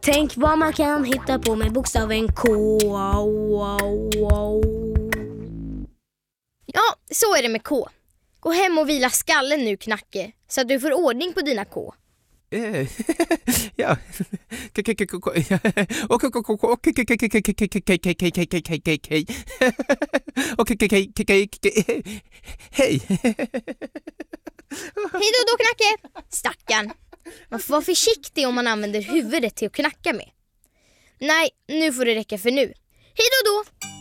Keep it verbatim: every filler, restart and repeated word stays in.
Tänk vad man kan hitta på med bokstaven K. Ja, så är det med K. Gå hem och vila skallen nu, Knacke, så att du får ordning på dina K. Ja. Hej. Hej då då, Knacke. Stackarn. Man får vara försiktig om man använder huvudet till att knacka med. Nej, nu får det räcka för nu. Hej då då.